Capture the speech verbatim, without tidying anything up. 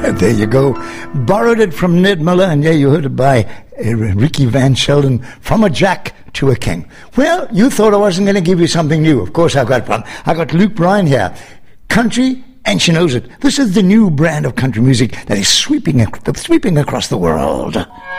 There you go. Borrowed it from Ned Miller, and yeah, you heard it by uh, Ricky Van Sheldon, From a Jack to a King. Well, you thought I wasn't going to give you something new. Of course I've got one. I got Luke Bryan here. Country, and she knows it. This is the new brand of country music that is sweeping, sweeping across the world.